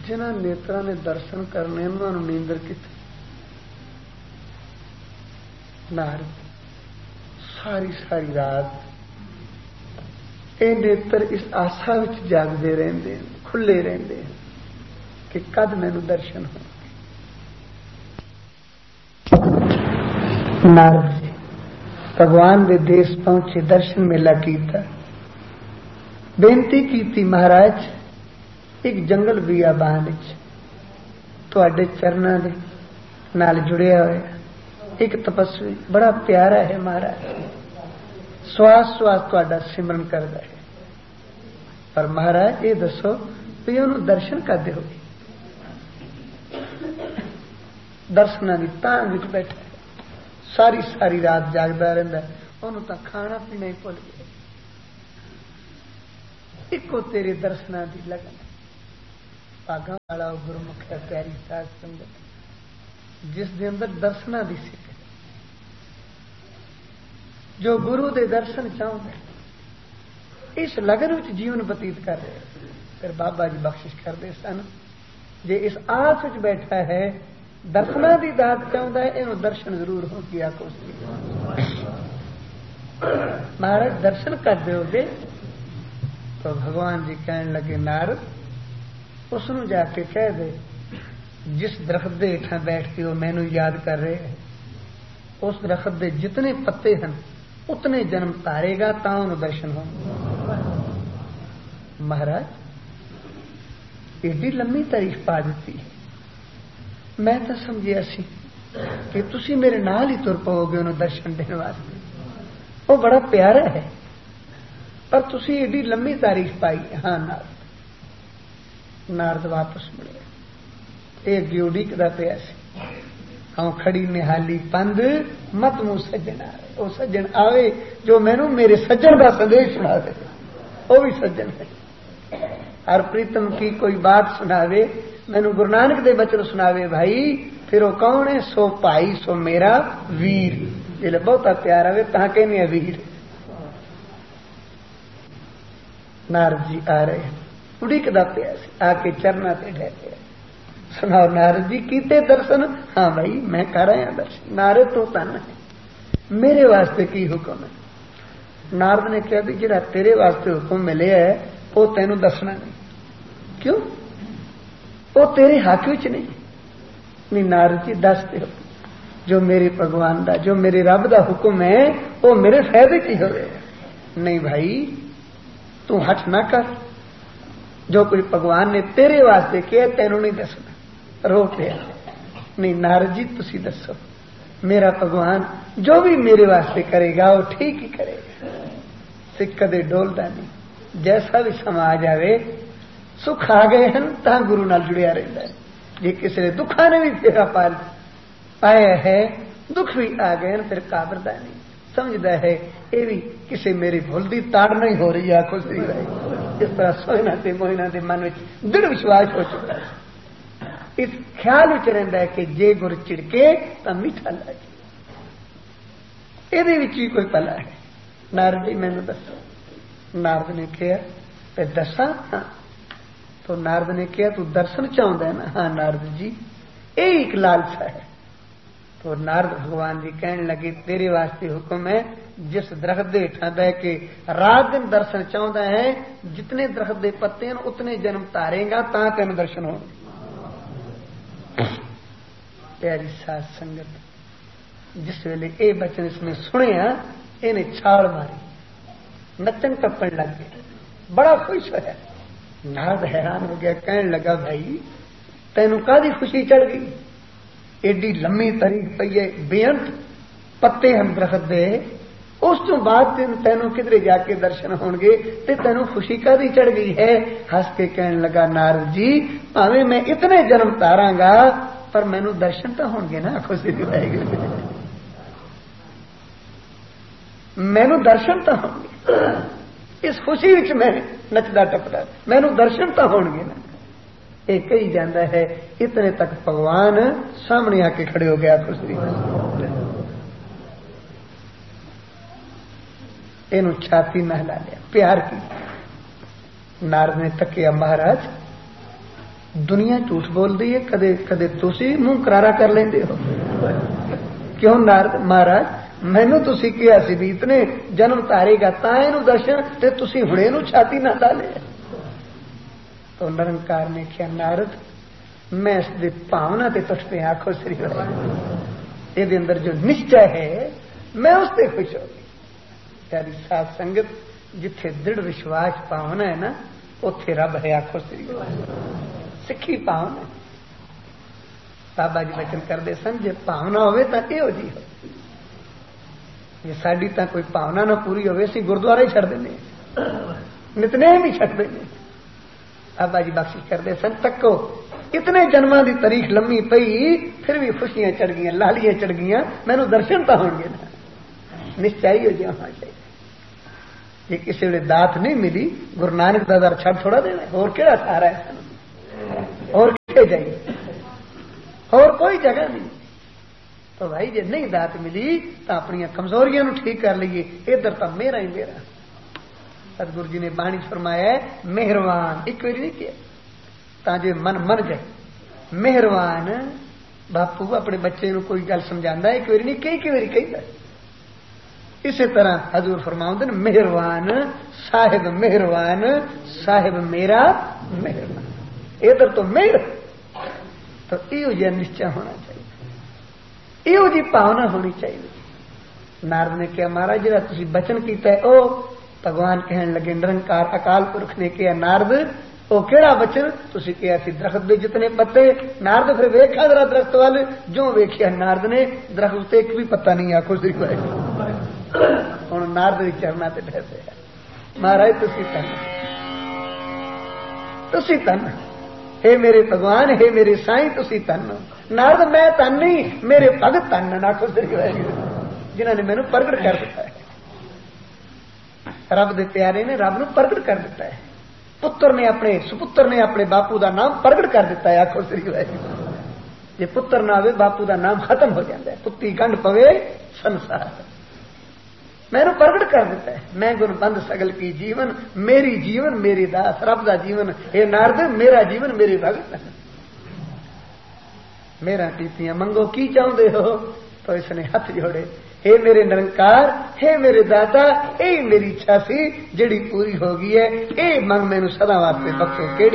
जिन्हां नेत्रा ने दर्शन करने उन्होंने नींदर कितनी। नारद सारी सारी रात ये नेत्र इस आशा विच जागते रहंदे हैं, खुले रहंदे हैं कि कद मैनू दर्शन होंगे। नारद जी भगवान के देश पहुंचे, दर्शन मेला कीता, बेनती की महाराज एक जंगल बियाबान तुहाडे चरणां दे नाल जुड़िया होया एक तपस्वी बड़ा प्यारा है महाराज, श्वास श्वास तुहाडा सिमरन करता है, पर महाराज ये दसो भी उन्होंने दर्शन करते हो। दर्शना की तांग विच बैठा है, सारी सारी रात जागता रहता है, उन्होंने तो खाना पीना ही भुल गया। इको तेरे दर्शना की लगन, भागा वाला गुरमुख है प्यारी साध संगत, जिस दे अंदर दर्शना की सिख, जो गुरु दे दर्शन चाहते इस लगन विच जीवन बतीत कर रहे। फिर बाबा जी बख्शिश करते सन, जे इस आस विच बैठा है दर्शना की दात चाहता है, इन्हों दर्शन जरूर हो गया। महाराज दर्शन कर दोगे तो भगवान जी कहने लगे नारद उसनू जाके कह दे जिस दरख्त के हेठां बैठ के वो मैनू याद कर रहे हैं, उस दरख्त के जितने पत्ते हैं उतने जन्म तारेगा ता उन्होंने दर्शन होंगे। महाराज एडी लंबी तारीफ पा दी, मैं तो समझिया सी कि तुसी मेरे नाल ही तुर पाओगे उन्होंने दर्शन देने वास्ते, वो बड़ा प्यारा है, पर तुसी एडी लंबी तारीफ पाई। हाँ नारद, नारद वापस मुड़े, एक उड़ीकदा पिया सी, हाँ खड़ी निहाली पंध मत मुंह सज्जन आवे, वो सज्जन आवे जो मैनू मेरे सज्जन का संदेश सुना दे, वो भी सज्जन है। हर प्रीतम की कोई बात सुनावे, मैनू गुरु नानक दे बचन सुनावे भाई, फिर वो कौन है? सो भाई सो मेरा वीर, जिले बहुता प्यार आवे ता कहने वीर। नारद जी आ रहे, उड़ीकदा पिया सी, आके चरना ते ठहरे, सुनाओ नारद जी कीते दर्शन? हाँ भाई मैं कर रहा दर्शन। नारद तो तन है, मेरे वास्ते की हुक्म है? नारद ने कहा भी जिहड़ा तेरे वास्ते हुक्म मिले है वो तेनू दसना नहीं। क्यों? वो तेरे हक विच नहीं। नारद जी दस दो, जो मेरे भगवान का जो मेरे रब का हुक्म है वो मेरे फायदे की हो। नहीं भाई तू हट ना कर, जो कोई भगवान ने तेरे वास्ते किया तेनू नहीं दसना। रो पिया। नहीं नारद जी तुसी दसो, मेरा भगवान जो भी मेरे वास्ते करेगा वो ठीक ही करेगा, सिख कदे डोलदा नहीं। जैसा भी समा आ जावे, सुख आ गए हैं ता गुरु नाल जुड़िया रहता है, जे किसी ने दुखा ने भी फेरा पाया है, दुख भी आ गए हैं फिर काबरदा नहीं, समझदा है ये भी किसी मेरी भुल दी ताड़ नहीं हो रही है, खुश रही है। इस तरह सोहना ते मोहिना के मन में दृढ़ विश्वास हो चुका है, इस ख्याल विच रहिंदा है कि जे गुर चिड़के तो मीठा लगे, ये कोई भला है। नारद जी मैनू दसो। नारद ने कहा ते दसा? हाँ। तो नारद ने कहा तू दर्शन चाहता है ना? हाँ नारद जी यही एक लालसा है। तो नारद भगवान जी कहने लगे तेरे वास्ते हुक्म है, जिस दरख्त के हेठां बह के रात दिन दर्शन चाहता है, जितने दरख्त के पत्ते हैं उतने जन्म तारेगा ता तेन दर्शन हो। प्यारी साध संगत, जिस वेले ये बचन इसने सुने इन्हें छाल मारी, नचन टप्पन लग गया, बड़ा खुश होया। नारद हैरान हो गया, कहने लगा भाई तेनू कादी खुशी चढ़ गई? एडी लंबी तारीख पई है, बेअंत पत्ते हम दरख्त दे, उस तो बाद तेनू किधरे जाके दर्शन होंगे ते तेनू खुशी कादी चढ़ गई है? हंस के कहने लगा नारद जी भावें मैं इतने जन्म तारांगा पर मैनू दर्शन तो होंगे ना, खुशी दिलाएगी मैनू दर्शन तो होंगे, इस खुशी विच मैं नचदा टपदा, मैनू दर्शन तो होंगे ना। ये कही जाता है इतने तक भगवान सामने आके खड़े हो गया खुशी। इनू छाती महला लिया, प्यार की। नारद ने तकिया महाराज दुनिया झूठ बोल दी है, कदे कदे तुसी मुंह करारा कर लेंदे हो। क्यों नारद महाराज मैनू तुसी किया सी भी इतने जन्म तारेगा ताए नु दर्शन ते तुसी हुणे नु छाती ना डाले। तो निरंकार ने क्या नारद मैं इस भावना ते तुझ पे आखो श्री ये अंदर जो निश्चय है मैं उससे खुश हो गई। तेरी साथ संगत जिथे दृढ़ विश्वास भावना है ना उथे रब है आखो श्री सिखी भावना। बाबा जी वचन करते सन जे भावना होवे तां इहो जी हो। जे साडी तां कोई भावना ना पूरी होवे असीं गुरुद्वारे ही छड़ देने नितनेम ही छड़ देने। बाबा जी बख्शिश करते सन तको इतने जन्मां दी तारीख लम्मी पई फिर भी खुशियां चढ़ गईयां लालियां चढ़ गईयां मैनू दर्शन तां होणगे ना। निश्चय हो जाना चाहिए। जे किसी वे दात नहीं मिली गुरु नानक दा दर छड़ थोड़ा देना होर केड़ा सहारा है और किथे जाइए और कोई जगह नहीं। तो भाई जे नहीं दात मिली तो अपन कमजोरियां ठीक कर लीए इधर तो मेरा ही मेरा। सतगुरु जी ने बाणी फरमाया मेहरबान एक बारी नहीं किया ताजे मन मन जाए। मेहरबान बापू अपने बच्चे को कोई गल समझाता एक बारी नहीं कई बारी कहता। इसी तरह हजूर फरमाउंदे ने मेहरबान साहिब मेरा मेहरबान। इधर तो मेहर तो इहो जिहा निश्चय होना चाहिए इहो जी भावना होनी चाहिए। नारद ने कहा महाराज जिहड़ा तुसीं बचन कीता है ओ भगवान कहन लगे निरंकार अकाल पुरख ने कहा नारद ओ केड़ा बचन तुसीं कहा सी दरख्त दे जितने पत्ते। नारद फिर वेख्या जरा दरख्त वाल जो वेख्या नारद ने दरख्त उत्ते एक भी पत्ता नहीं आखो श्री हुण नारद दे चरणां ते बैठे महाराज तुसीं तन हे मेरे भगवान हे मेरे साईं तुसीं तन। नारद मैं तन नहीं मेरे भगत तन आखो श्री जिन्होंने मैनू प्रगट कर दिता है। रब दे प्यारे ने रब नू प्रगट कर दिता है। पुत्र ने अपने सुपुत्र ने अपने बापू का नाम प्रगट कर दिता है आखो श्री जे पुत्र ना आवे बापू का नाम खत्म हो जाता है। पुत्ती गंढ पवे संसार मैनू प्रगट कर दिता है। मैं गुण बंद सगल की जीवन मेरी दास रब दा जीवन हे नारद मेरा जीवन मेरे भगत मेरा कीतियां मंगो की चाहते हो। तो इसने हाथ जोड़े हे मेरे निरंकार हे मेरे दाता यही मेरी इच्छा सी जिहड़ी पूरी हो गई है ये मंग मैनू सदा वास्ते बख्शो।